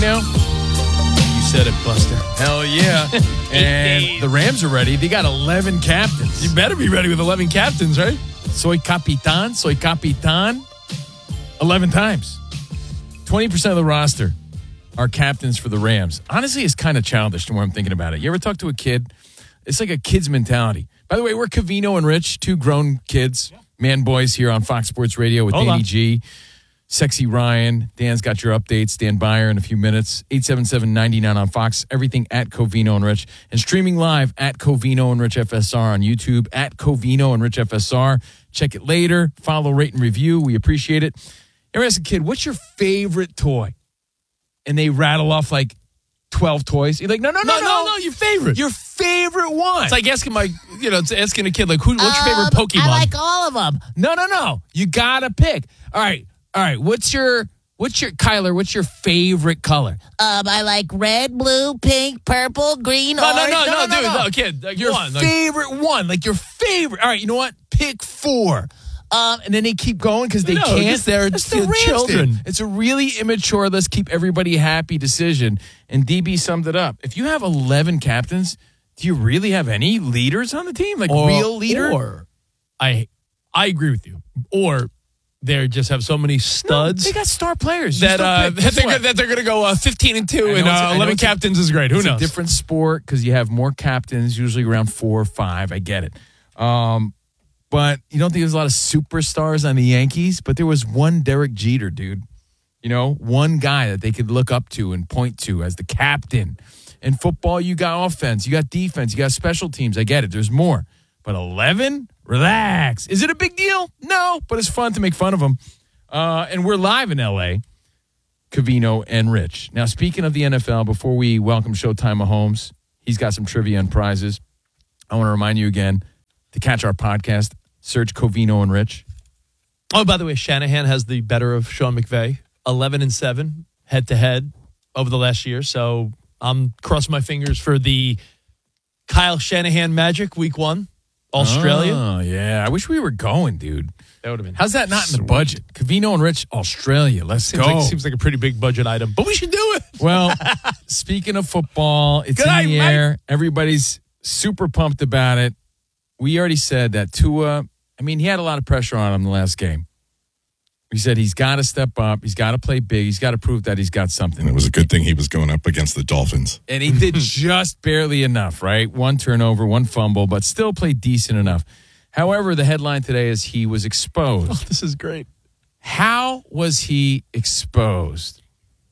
now? You said it, Buster. Hell yeah. And the Rams are ready. They got 11 captains. You better be ready with 11 captains, right? Soy capitan. 11 times. 20% of the roster are captains for the Rams. Honestly, it's kind of childish the more I'm thinking about it. You ever talk to a kid? It's like a kid's mentality. By the way, we're Covino and Rich, two grown kids, man boys here on Fox Sports Radio with Danny G, Sexy Ryan. Dan's got your updates. Dan Byer in a few minutes. 877-99 on Fox. Everything at Covino and Rich. And streaming live at Covino and Rich FSR on YouTube, at Covino and Rich FSR. Check it later. Follow, rate, and review. We appreciate it. Ever ask a kid, what's your favorite toy? And they rattle off like 12 toys. You're like, no, your favorite. Your favorite one. It's like asking it's asking a kid, like, what's your favorite Pokemon? I like all of them. No. You got to pick. All right. What's your Kyler, what's your favorite color? I like red, blue, pink, purple, green, orange. No, kid. Like your one. Favorite one. Like your favorite. All right, you know what? Pick 4. And then they keep going because they can't. They're children. It's a really immature, let's keep everybody happy decision. And DB summed it up. If you have 11 captains, do you really have any leaders on the team? Like real leader? Or I agree with you. Or they just have so many studs. No, they got star players. That they're going to go 15-2 and 11 captains is great. Who knows? It's a different sport because you have more captains, usually around 4 or 5. I get it. But you don't think there's a lot of superstars on the Yankees? But there was one Derek Jeter, dude. You know, one guy that they could look up to and point to as the captain. In football, you got offense, you got defense, you got special teams. I get it. There's more. But 11? Relax. Is it a big deal? No, but it's fun to make fun of them. And we're live in L.A., Covino and Rich. Now, speaking of the NFL, before we welcome Showtime Mahomes, he's got some trivia and prizes. I want to remind you again to catch our podcast. Search Covino and Rich. Oh, by the way, Shanahan has the better of Sean McVay, 11-7 head-to-head over the last year. So I'm crossing my fingers for the Kyle Shanahan magic week 1, Australia. Oh, yeah. I wish we were going, dude. That would have been. How's that not in the budget? Covino and Rich, Australia. Let's go. Seems like a pretty big budget item, but we should do it. Well, speaking of football, it's in the air. Everybody's super pumped about it. We already said that Tua, he had a lot of pressure on him the last game. We said he's got to step up. He's got to play big. He's got to prove that he's got something. And it was a good thing he was going up against the Dolphins. And he did just barely enough, right? 1 turnover, 1 fumble, but still played decent enough. However, the headline today is he was exposed. Oh, this is great. How was he exposed?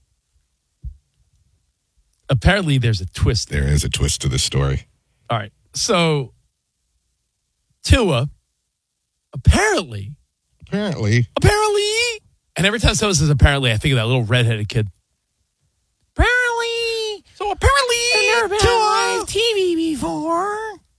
Apparently, there's a twist there. There is a twist to this story. All right. So, Tua, apparently, and every time someone says apparently, I think of that little redheaded kid. Apparently. So apparently, I've never been on live TV before.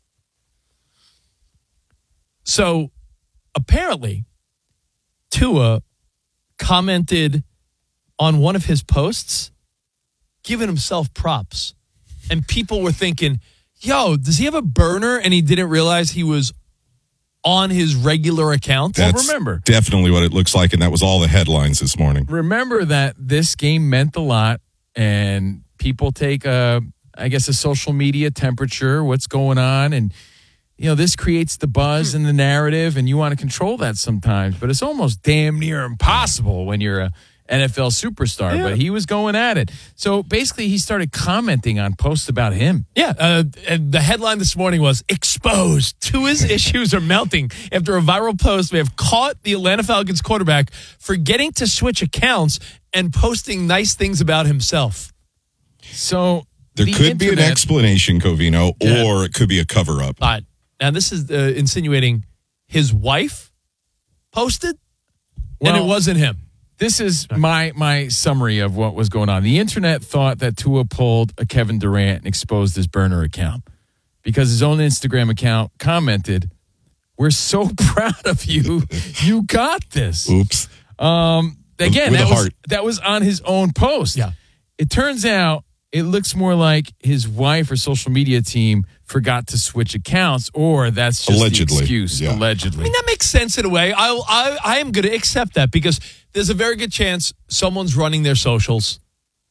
So apparently, Tua commented on one of his posts, giving himself props. And people were thinking, yo, does he have a burner? And he didn't realize he was on his regular account. That's remember, definitely what it looks like, and that was all the headlines this morning. Remember that this game meant a lot, and people take a social media temperature, what's going on, and this creates the buzz and the narrative, and you want to control that sometimes, but it's almost damn near impossible when you're a NFL superstar. Yeah. But he was going at it. So basically, he started commenting on posts about him. Yeah, and the headline this morning was, exposed. Tua's issues are mounting after a viral post may have caught the Atlanta Falcons quarterback forgetting to switch accounts and posting nice things about himself. So there could be an explanation, Covino, or it could be a cover-up. Now, this is insinuating his wife posted, and it wasn't him. This is my summary of what was going on. The internet thought that Tua pulled a Kevin Durant and exposed his burner account because his own Instagram account commented, "We're so proud of you. You got this." Oops. Again, that was on his own post. Yeah. It turns out it looks more like his wife or social media team forgot to switch accounts, or that's just allegedly. The excuse. Yeah. Allegedly. That makes sense in a way. I am going to accept that because there's a very good chance someone's running their socials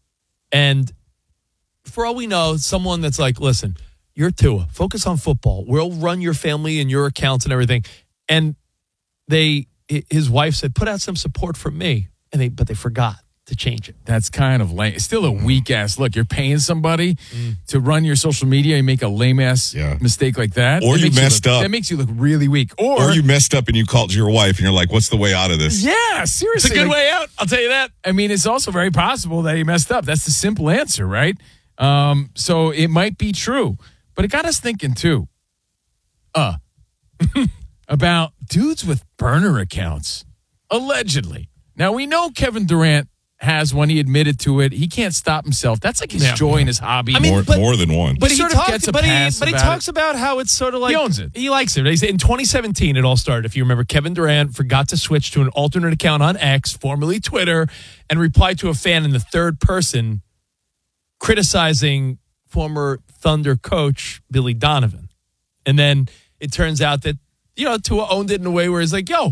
And for all we know, someone that's like, listen, you're Tua, focus on football. We'll run your family and your accounts and everything. And his wife said, put out some support from me. But they forgot to change it. That's kind of lame. It's still a weak ass look. You're paying somebody to run your social media and make a lame ass mistake like that. Or you messed up. That makes you look really weak. Or you messed up and you called your wife and you're like, what's the way out of this? Yeah, seriously. It's a good way out. I'll tell you that. I mean, it's also very possible that he messed up. That's the simple answer, right? So it might be true. But it got us thinking, too, about dudes with burner accounts, allegedly. Now, we know Kevin Durant has one. He admitted to it. He can't stop himself. That's like his joy and his hobby. I mean, more than one. But he sort of gets a pass he about talks about how it's sort of like he owns it. He likes it. He said in 2017, it all started. If you remember, Kevin Durant forgot to switch to an alternate account on X, formerly Twitter, and replied to a fan in the third person, criticizing former Thunder coach Billy Donovan. And then it turns out that Tua owned it in a way where he's like, yo,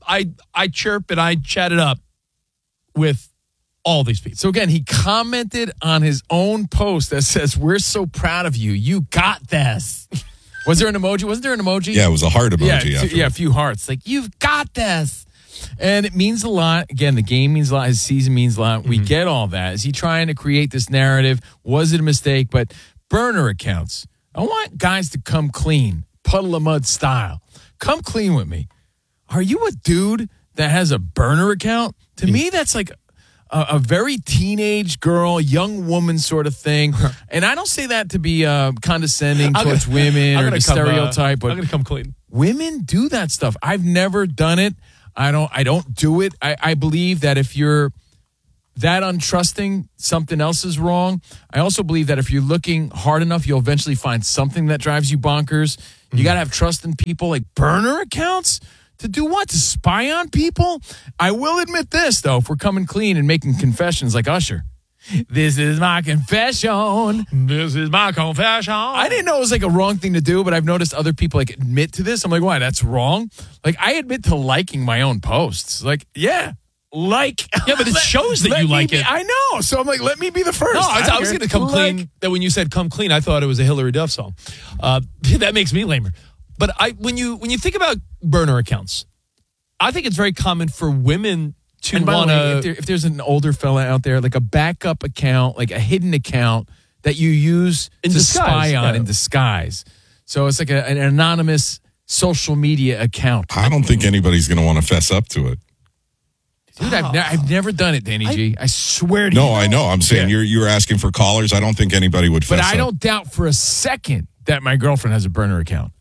I chirp and I chat it up with all these people. So again, he commented on his own post that says, we're so proud of you. You got this. Was there an emoji? Wasn't there an emoji? Yeah, it was a heart emoji. Yeah, a few hearts. Like, you've got this. And it means a lot. Again, the game means a lot. His season means a lot. We get all that. Is he trying to create this narrative? Was it a mistake? But burner accounts. I want guys to come clean, puddle of mud style. Come clean with me. Are you a dude that has a burner account? To me, that's like a very teenage girl, young woman sort of thing. And I don't say that to be condescending towards women or to stereotype. But I'm going to come clean. Women do that stuff. I've never done it. I don't do it. I believe that if you're that untrusting, something else is wrong. I also believe that if you're looking hard enough, you'll eventually find something that drives you bonkers. You got to have trust in people. Like burner accounts? To do what? To spy on people? I will admit this, though, if we're coming clean and making confessions like Usher. This is my confession. This is my confession. I didn't know it was like a wrong thing to do, but I've noticed other people like admit to this. I'm like, why? That's wrong? Like, I admit to liking my own posts. Like, yeah. Like, yeah, but it shows that you like it. I know. So I'm like, let me be the first. No, I was going to come clean. That when you said "come clean," I thought it was a Hillary Duff song. That makes me lamer. But when you think about burner accounts, I think it's very common for women to want to. If there's an older fella out there, like a backup account, like a hidden account that you use to spy on in disguise. So it's like an anonymous social media account. I don't think anybody's going to want to fess up to it. Dude, I've never done it, Danny G. I swear to you. No, I know. I'm saying you're asking for callers. I don't think anybody would fess up. But I don't doubt for a second that my girlfriend has a burner account.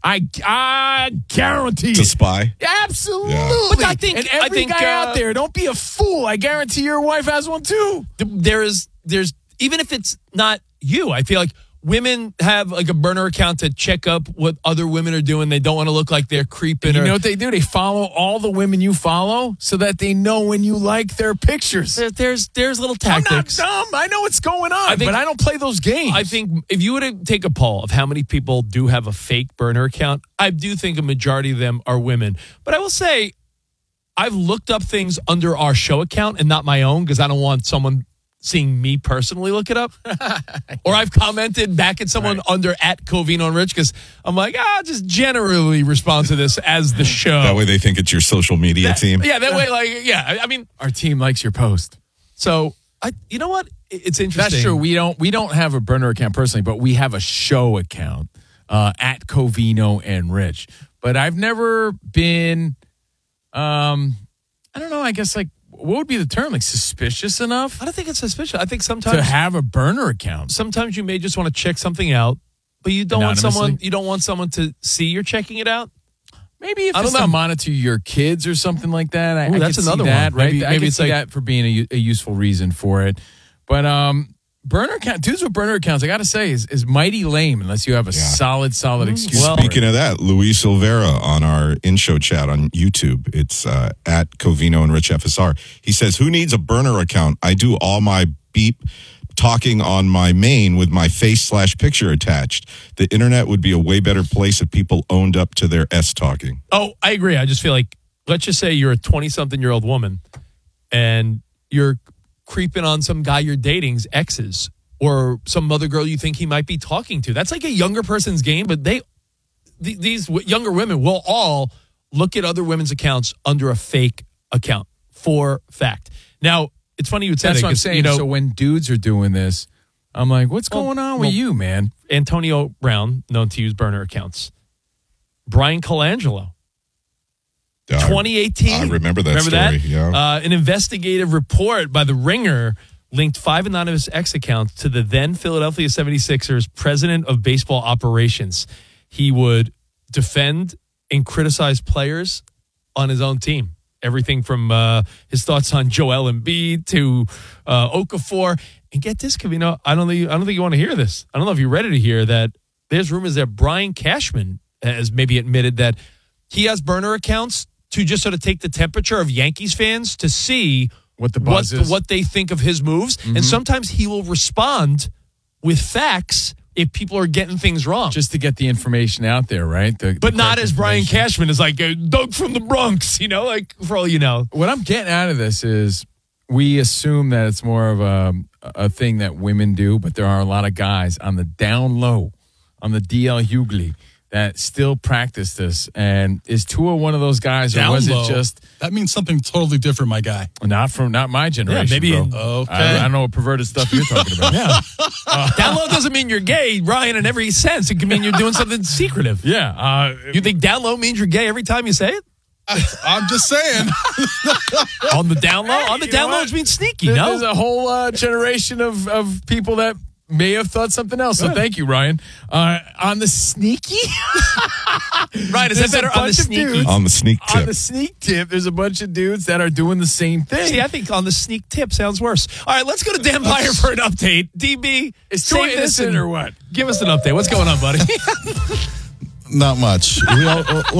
I guarantee to spy. Absolutely. Yeah. But I think guy out there, don't be a fool. I guarantee your wife has one too. There's even if it's not you, I feel like women have like a burner account to check up what other women are doing. They don't want to look like they're creeping. You know what they do? They follow all the women you follow so that they know when you like their pictures. There's little tactics. I'm not dumb. I know what's going on, but I don't play those games. I think if you were to take a poll of how many people do have a fake burner account, I do think a majority of them are women. But I will say, I've looked up things under our show account and not my own because I don't want someone seeing me personally look it up. Or I've commented back at someone under @Covino and Rich because I'm like, just generally respond to this as the show. That way they think it's your social media team. Yeah, that way, I mean, our team likes your post. So, you know what? It's interesting. That's true. We don't have a burner account personally, but we have a show account @Covino and Rich. But I've never been, I don't know, I guess like, what would be the term? Like suspicious enough? I don't think it's suspicious. I think sometimes to have a burner account. Sometimes you may just want to check something out, but you don't want someone to see you're checking it out. Maybe if it's to monitor your kids or something like that. That's another one. Right? Maybe it's like that for being a useful reason for it. But burner account, dudes with burner accounts, I got to say, is mighty lame unless you have a solid excuse. Well, speaking of that, Luis Silvera on our in-show chat on YouTube, it's @Covino and Rich FSR. He says, "Who needs a burner account? I do all my beep talking on my main with my face/picture attached. The internet would be a way better place if people owned up to their S talking." Oh, I agree. I just feel like, let's just say you're a 20-something-year-old woman and you're creeping on some guy you're dating's exes or some other girl you think he might be talking to. That's like a younger person's game, but these younger women will all look at other women's accounts under a fake account for fact. Now, it's funny you would say That's that, what I'm 'cause, saying. you know, So when dudes are doing this, I'm like, what's going on with you, man? Antonio Brown, known to use burner accounts. Brian Colangelo. 2018. I remember that story. Yeah. An investigative report by The Ringer linked 5 anonymous X accounts to the then Philadelphia 76ers president of baseball operations. He would defend and criticize players on his own team. Everything from his thoughts on Joel Embiid to Okafor. And get this, Covino, I don't think you want to hear this. I don't know if you're ready to hear that. There's rumors that Brian Cashman has maybe admitted that he has burner accounts to just sort of take the temperature of Yankees fans to see What the buzz is. what they think of his moves. And sometimes he will respond with facts if people are getting things wrong. Just to get the information out there, right? But not as Brian Cashman is like, Doug from the Bronx, like for all you know. What I'm getting out of this is we assume that it's more of a thing that women do, but there are a lot of guys on the down low, on the DL Hughley, that still practice this. And is Tua one of those guys, or Down was low. it just That means something totally different, my guy. not my generation? maybe bro. in- Okay. I don't know what perverted stuff you're talking about. Down low doesn't mean you're gay, Ryan, in every sense. It can mean you're doing something secretive. Yeah. You think down low means you're gay every time you say it? I'm just saying. On the down low? On the You down know low, what? it means sneaky, There's no? a whole generation of people that may have thought something else. So thank you, Ryan. On the sneaky, Right, is that there's a better on the bunch of sneaky? dudes- On the sneak on tip. the sneak tip, there's a bunch of dudes that are doing the same thing. See, I think on the sneak tip sounds worse. All right, let's go to Dan Byer for an update. DB, Is Tua save this innocent and or what? Give us an update. What's going on, buddy? Not much.